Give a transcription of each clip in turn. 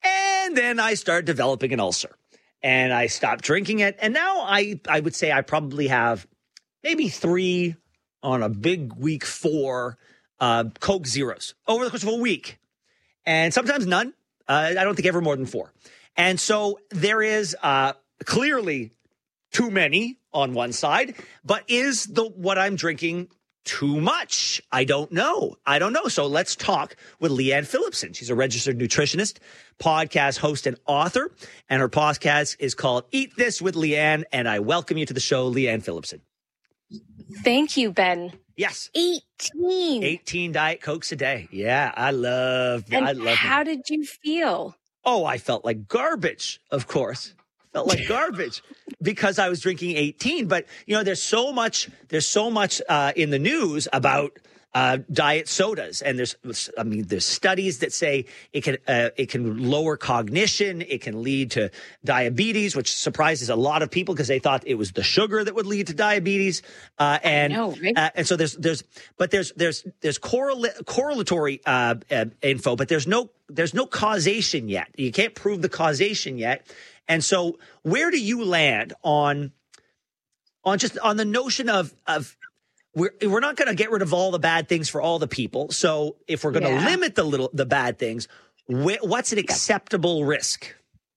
And then I started developing an ulcer and I stopped drinking it. And now I would say I probably have maybe 3 on a big week, 4 Coke Zeros over the course of a week. And sometimes none. I don't think ever more than 4. And so there is clearly too many on one side, but is what I'm drinking too much? I don't know. So let's talk with Leanne Phillipson. She's a registered nutritionist, podcast host, and author. And her podcast is called Eat This with Leanne. And I welcome you to the show, Leanne Phillipson. Thank you, Ben. Yes. 18 Diet Cokes a day. Yeah, I love how did you feel? Oh, I felt like garbage, of course. Felt like garbage because I was drinking 18. But, there's so much in the news about diet sodas. And there's studies that say it can lower cognition. It can lead to diabetes, which surprises a lot of people because they thought it was the sugar that would lead to diabetes. And, I know, right? And so there's correlatory info, but there's no causation yet. You can't prove the causation yet. And so where do you land on the notion of we're not going to get rid of all the bad things for all the people. So if we're going to limit the bad things, what's an acceptable risk?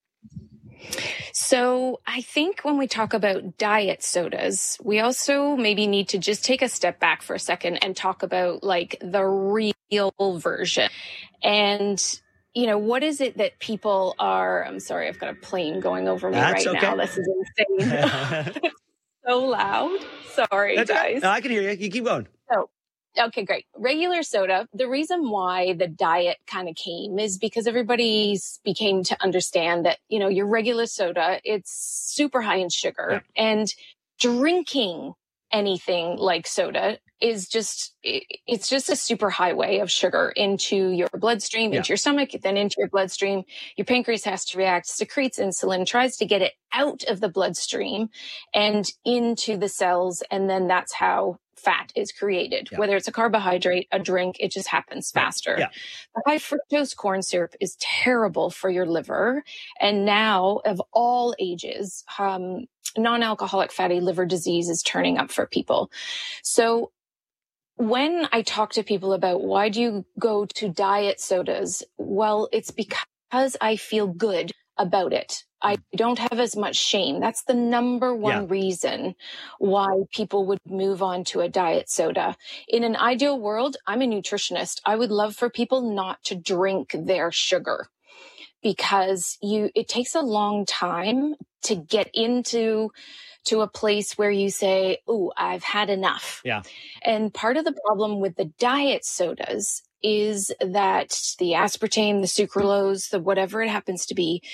So I think when we talk about diet sodas, we also maybe need to just take a step back for a second and talk about like the real version. And what is it that people are, I'm sorry, I've got a plane going over me now. This is insane. So loud. Sorry, guys. No, I can hear you. You keep going. So, okay, great. Regular soda. The reason why the diet kind of came is because everybody became to understand that, your regular soda, it's super high in sugar and drinking anything like soda is it's just a super highway of sugar into your bloodstream, into your stomach, then into your bloodstream. Your pancreas has to react, secretes insulin, tries to get it out of the bloodstream and into the cells. And then that's how fat is created. Whether it's a carbohydrate, a drink, it just happens faster. The high fructose corn syrup is terrible for your liver. And now of all ages, non-alcoholic fatty liver disease is turning up for people. So when I talk to people about why do you go to diet sodas? Well, it's because I feel good about it. I don't have as much shame. That's the number one reason why people would move on to a diet soda. In an ideal world, I'm a nutritionist. I would love for people not to drink their sugar because it takes a long time to get into a place where you say, "Ooh, I've had enough." Yeah. And part of the problem with the diet sodas is that the aspartame, the sucralose, the whatever it happens to be,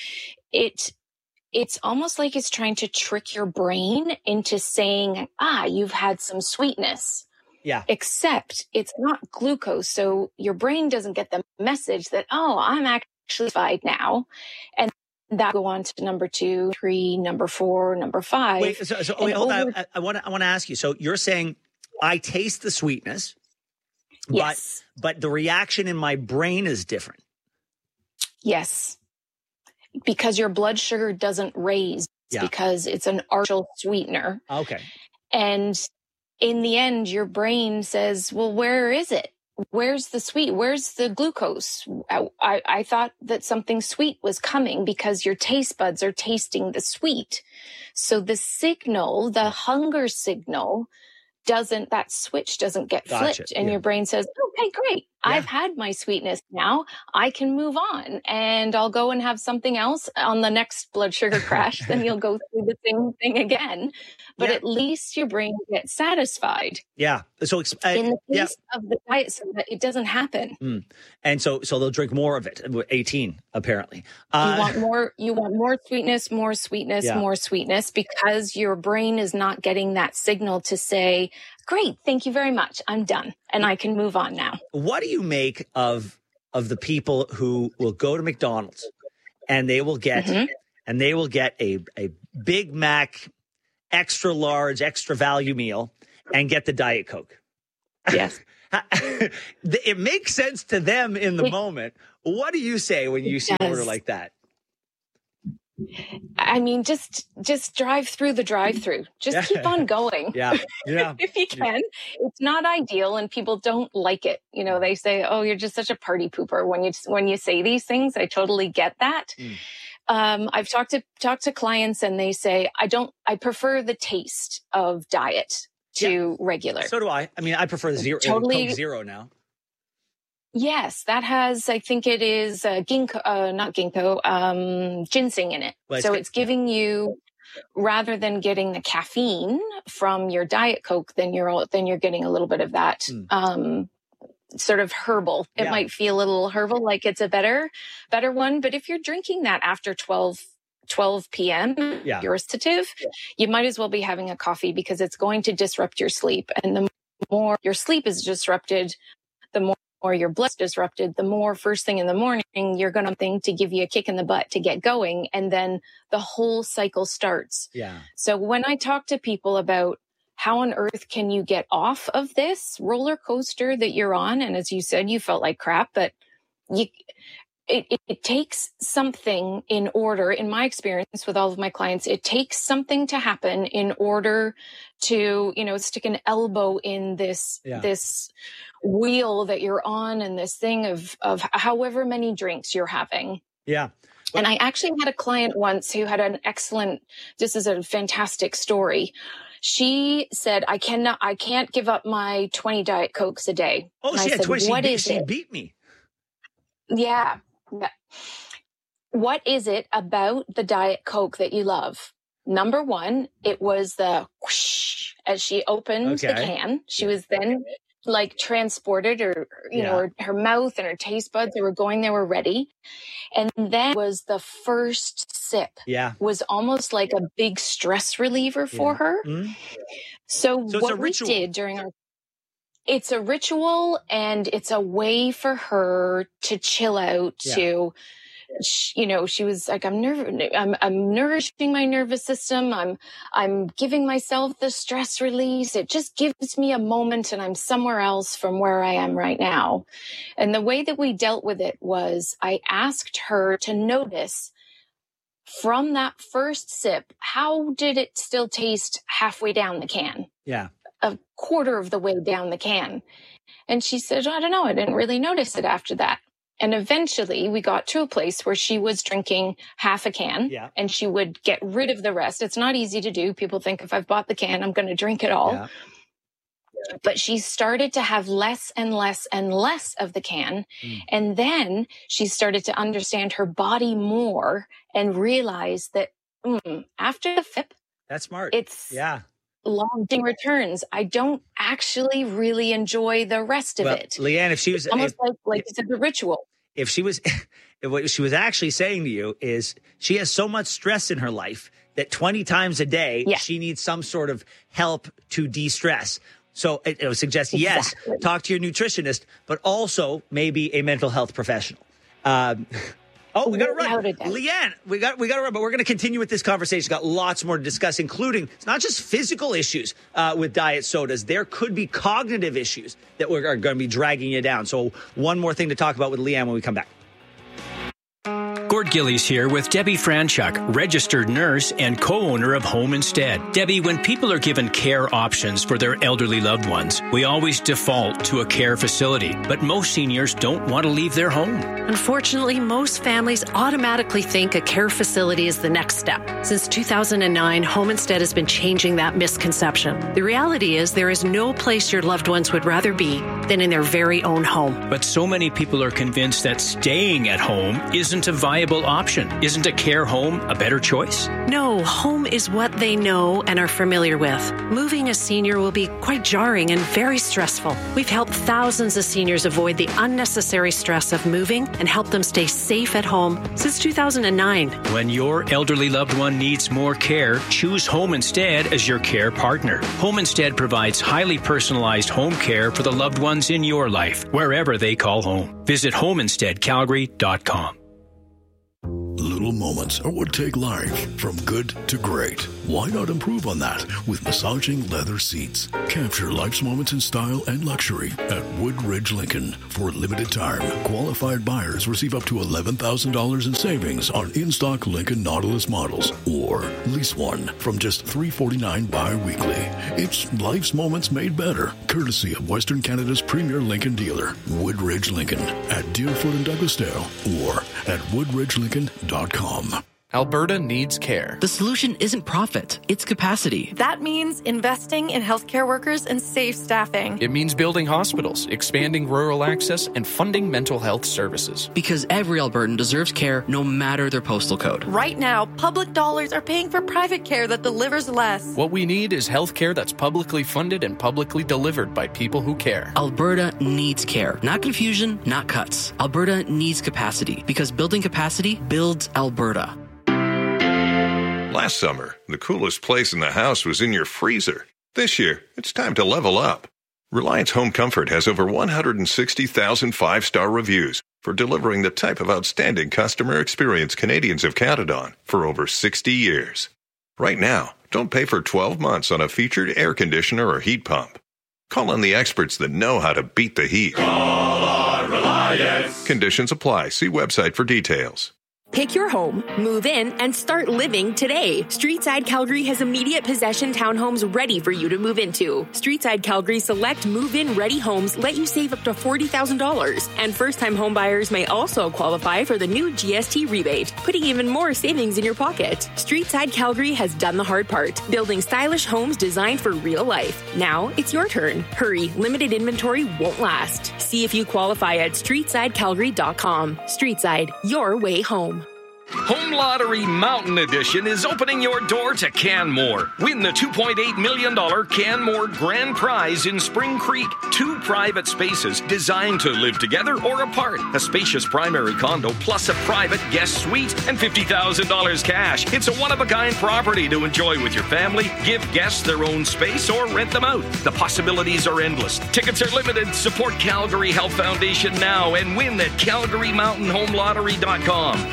it's almost like it's trying to trick your brain into saying, you've had some sweetness. Yeah. Except it's not glucose. So your brain doesn't get the message that, I'm actually fine now. And that go on to number 2, 3, number 4, number 5. Wait, wait, hold on. I want to ask you. So you're saying I taste the sweetness, but the reaction in my brain is different. Yes. Because your blood sugar doesn't raise because it's an artificial sweetener. Okay. And in the end, your brain says, well, where is it? Where's the sweet? Where's the glucose? I thought that something sweet was coming because your taste buds are tasting the sweet. So the signal, the hunger signal, that switch doesn't get flipped. And your brain says, okay, great. Yeah. I've had my sweetness now. I can move on and I'll go and have something else on the next blood sugar crash. Then you'll go through the same thing again. But at least your brain gets satisfied. Yeah. So in the case of the diet soda, it doesn't happen. And so they'll drink more of it. 18, apparently. You want more sweetness, more sweetness, because your brain is not getting that signal to say, great, thank you very much. I'm done. And I can move on now. What do you make of the people who will go to McDonald's and they will get a Big Mac, extra large, extra value meal and get the Diet Coke? Yes. It makes sense to them in the moment. What do you say when you see an order like that? I mean, just drive through the drive-through. Just keep on going. Yeah. If you can. It's not ideal, and people don't like it. You know, they say, "Oh, you're just such a party pooper." When you say these things, I totally get that. I've talked to clients, and they say, I prefer the taste of diet to regular. So do I. I mean, I prefer the Coke Zero now. Yes, that has, I think it is ginseng in it. Well, so it's giving you, rather than getting the caffeine from your Diet Coke, then you're getting a little bit of that sort of herbal. It might feel a little herbal, like it's a better one. But if you're drinking that after 12 p.m., you're a sedative, you might as well be having a coffee, because it's going to disrupt your sleep. And the more your sleep is disrupted, the more your blood's disrupted, the more first thing in the morning, you're going to think to give you a kick in the butt to get going. And then the whole cycle starts. Yeah. So when I talk to people about how on earth can you get off of this roller coaster that you're on? And as you said, you felt like crap, but it takes something in order, in my experience with all of my clients, it takes something to happen in order to, stick an elbow in this wheel that you're on, and this thing of however many drinks you're having. Yeah. And I actually had a client once who had this is a fantastic story. She said, I can't give up my 20 Diet Cokes a day. Oh, and she had 20. She beat me. Yeah. What is it about the Diet Coke that you love? Number one, it was the whoosh as she opened the can. She was then like transported, or her mouth and her taste buds, they were ready. And then was the first sip was almost like a big stress reliever for her. Mm-hmm. So what we did it's a ritual, and it's a way for her to chill out, to, she was like, I'm nourishing my nervous system. I'm giving myself the stress release. It just gives me a moment, and I'm somewhere else from where I am right now. And the way that we dealt with it was, I asked her to notice from that first sip, how did it still taste halfway down the can? Yeah. A quarter of the way down the can. And she said, I don't know, I didn't really notice it after that. And eventually we got to a place where she was drinking half a can, and she would get rid of the rest. It's not easy to do. People think if I've bought the can, I'm going to drink it all. Yeah. But she started to have less and less and less of the can. And then she started to understand her body more, and realize that after the FIP, that's smart. It's long returns. I don't actually really enjoy the rest of it. Leanne, if she was almost like you said, the ritual. If she was, what she was actually saying to you is, she has so much stress in her life that 20 times a day, she needs some sort of help to de-stress. So it would suggest, yes, talk to your nutritionist, but also maybe a mental health professional. We got to run. Leanne, we got to run, but we're going to continue with this conversation. Got lots more to discuss, including, it's not just physical issues with diet sodas. There could be cognitive issues that are going to be dragging you down. So one more thing to talk about with Leanne when we come back. Gord Gillies here with Debbie Franchuk, registered nurse and co-owner of Home Instead. Debbie, when people are given care options for their elderly loved ones, we always default to a care facility. But most seniors don't want to leave their home. Unfortunately, most families automatically think a care facility is the next step. Since 2009, Home Instead has been changing that misconception. The reality is there is no place your loved ones would rather be than in their very own home. But so many people are convinced that staying at home isn't a viable option. Isn't a care home a better choice? No, home is what they know and are familiar with. Moving a senior will be quite jarring and very stressful. We've helped thousands of seniors avoid the unnecessary stress of moving and help them stay safe at home since 2009. When your elderly loved one needs more care, choose Home Instead as your care partner. Home Instead provides highly personalized home care for the loved ones in your life, wherever they call home. Visit homeinsteadcalgary.com. little moments are what take life from good to great. Why not improve on that with massaging leather seats? Capture life's moments in style and luxury at Woodridge Lincoln. For a limited time, qualified buyers receive up to $11,000 in savings on in-stock Lincoln Nautilus models, or lease one from just $349 bi-weekly. It's life's moments made better, courtesy of Western Canada's premier Lincoln dealer, Woodridge Lincoln, at Deerfoot and Douglasdale, or at woodridgelincoln.com. Alberta needs care. The solution isn't profit, it's capacity. That means investing in healthcare workers and safe staffing. It means building hospitals, expanding rural access, and funding mental health services. Because every Albertan deserves care no matter their postal code. Right now, public dollars are paying for private care that delivers less. What we need is healthcare that's publicly funded and publicly delivered by people who care. Alberta needs care. Not confusion, not cuts. Alberta needs capacity, because building capacity builds Alberta. Last summer, the coolest place in the house was in your freezer. This year, it's time to level up. Reliance Home Comfort has over 160,000 five-star reviews for delivering the type of outstanding customer experience Canadians have counted on for over 60 years. Right now, don't pay for 12 months on a featured air conditioner or heat pump. Call on the experts that know how to beat the heat. Call our Reliance. Conditions apply. See website for details. Pick your home, move in, and start living today. Streetside Calgary has immediate possession townhomes ready for you to move into. Streetside Calgary select move-in ready homes let you save up to $40,000. And first-time homebuyers may also qualify for the new GST rebate, putting even more savings in your pocket. Streetside Calgary has done the hard part, building stylish homes designed for real life. Now it's your turn. Hurry, limited inventory won't last. See if you qualify at streetsidecalgary.com. Streetside, your way home. Home Lottery Mountain Edition is opening your door to Canmore. Win the $2.8 million Canmore Grand Prize in Spring Creek. 2 private spaces designed to live together or apart. A spacious primary condo plus a private guest suite and $50,000 cash. It's a one-of-a-kind property to enjoy with your family. Give guests their own space or rent them out. The possibilities are endless. Tickets are limited. Support Calgary Health Foundation now and win at CalgaryMountainHomeLottery.com.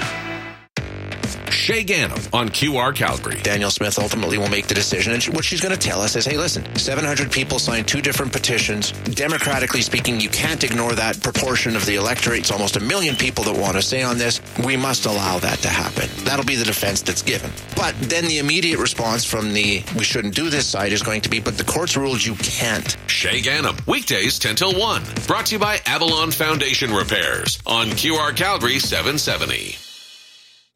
Shay Ganem on QR Calgary. Danielle Smith ultimately will make the decision, and what she's going to tell us is, hey, listen, 700 people signed 2 different petitions. Democratically speaking, you can't ignore that proportion of the electorate. It's almost 1 million people that want to say on this. We must allow that to happen. That'll be the defense that's given. But then the immediate response from the we shouldn't do this side is going to be, but the courts ruled you can't. Shay Ganem, weekdays 10 till 1. Brought to you by Avalon Foundation Repairs on QR Calgary 770.